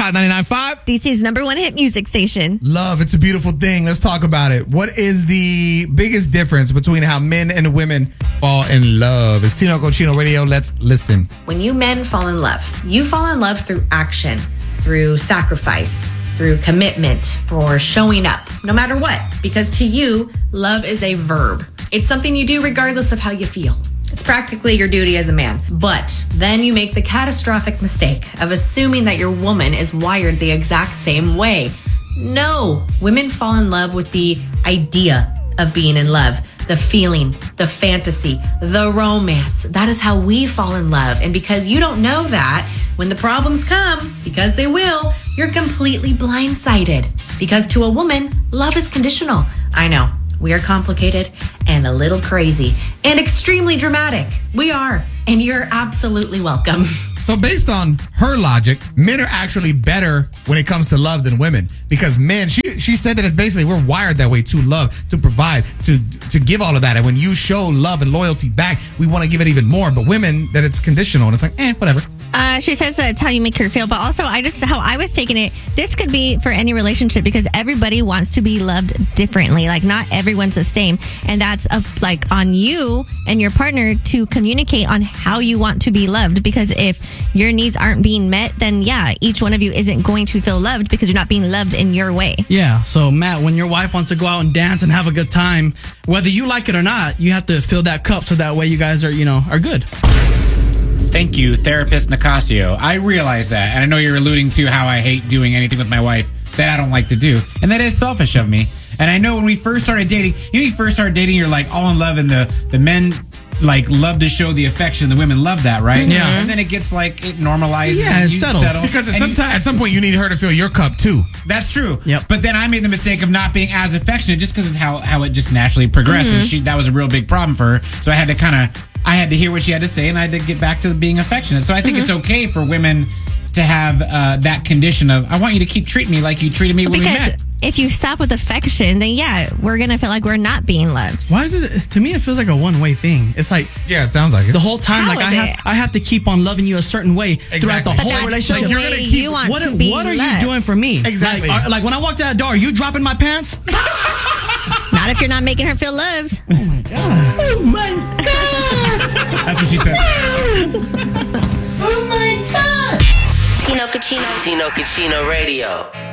Hot 99.5. DC's number one hit music station. Love, it's a beautiful thing. Let's talk about it. What is the biggest difference between how men and women fall in love? It's Tino Cochino Radio. Let's listen. When you men fall in love, you fall in love through action, through sacrifice, through commitment, for showing up, no matter what. Because to you, love is a verb. It's something you do regardless of how you feel. It's practically your duty as a man. But then you make the catastrophic mistake of assuming that your woman is wired the exact same way. No, women fall in love with the idea of being in love, the feeling, the fantasy, the romance. That is how we fall in love. And because you don't know that, when the problems come, because they will, you're completely blindsided. Because to a woman, love is conditional. I know. We are complicated and a little crazy and extremely dramatic. We are. And you're absolutely welcome. So based on her logic, men are actually better when it comes to love than women. Because men, she said that it's basically we're wired that way to love, to provide, to give all of that. And when you show love and loyalty back, we want to give it even more. But women, that it's conditional. And it's like, whatever. She says that it's how you make her feel, but also how I was taking it, this could be for any relationship because everybody wants to be loved differently. Like not everyone's the same. And that's like on you and your partner to communicate on how you want to be loved. Because if your needs aren't being met, then yeah, each one of you isn't going to feel loved because you're not being loved in your way. Yeah. So Matt, when your wife wants to go out and dance and have a good time, whether you like it or not, you have to fill that cup so that way you guys are good. Thank you, therapist Nicasio. I realize that, and I know you're alluding to how I hate doing anything with my wife that I don't like to do, and that is selfish of me. And I know when we first started dating, you're like all in love, and the men like love to show the affection, the women love that, right? Yeah. And then it gets like it normalizes. Yeah, it settles. Because at some point you need her to fill your cup too. That's true. Yep. But then I made the mistake of not being as affectionate just because it's how it just naturally progressed, and that was a real big problem for her. So I had to hear what she had to say, and I had to get back to being affectionate. So I think it's okay for women to have that condition of, I want you to keep treating me like you treated me when we met. If you stop with affection, then yeah, we're going to feel like we're not being loved. Why is it, to me, it feels like a one-way thing. It's like, yeah, it sounds like it. The whole time, How like is I have to keep on loving you a certain way throughout the But whole that's relationship. the way you want to be What are you loved. doing for me? Exactly. Like when I walked out the door, are you dropping my pants? Not if you're not making her feel loved. Oh my god. Oh my god. That's what she said. Oh my god. Tino Cochino Radio.